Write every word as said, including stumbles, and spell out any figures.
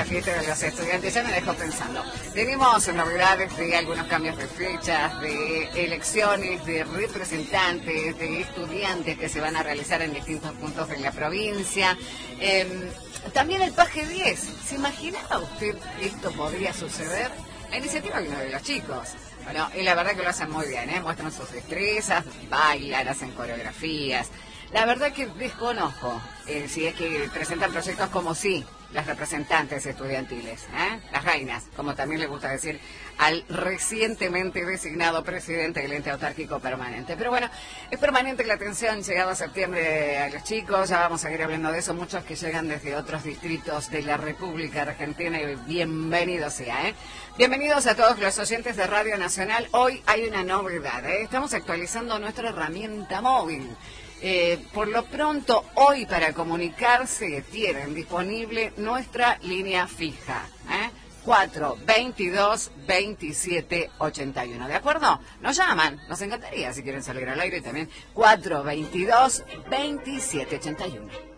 la fiesta de los estudiantes, ya me dejó pensando. Tenemos novedades de algunos cambios de fechas, de elecciones, de representantes, de estudiantes que se van a realizar en distintos puntos de la provincia. Eh, también el Paje diez. ¿Se imaginaba usted que esto podría suceder? La iniciativa vino de los chicos. Bueno, y la verdad que lo hacen muy bien, ¿eh? Muestran sus destrezas, bailan, hacen coreografías. La verdad que desconozco eh, si es que presentan proyectos como sí, las representantes estudiantiles, ¿eh? Las reinas, como también le gusta decir al recientemente designado presidente del ente autárquico permanente. Pero bueno, es permanente la atención llegado a septiembre a los chicos, ya vamos a ir hablando de eso, muchos que llegan desde otros distritos de la República Argentina, y bienvenido sea, ¿eh? Bienvenidos a todos los oyentes de Radio Nacional. Hoy hay una novedad, ¿eh? Estamos actualizando nuestra herramienta móvil. Eh, por lo pronto, hoy para comunicarse tienen disponible nuestra línea fija, ¿eh? cuatro veintidós veintisiete ochenta y uno, ¿de acuerdo? Nos llaman, nos encantaría si quieren salir al aire también, cuatro veintidós veintisiete ochenta y uno.